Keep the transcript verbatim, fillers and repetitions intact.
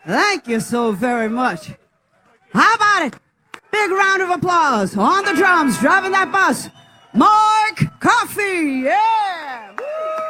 Thank you so very much. How about it? Big round of applause on the drums, driving that bus, Mark Coffey. Yeah!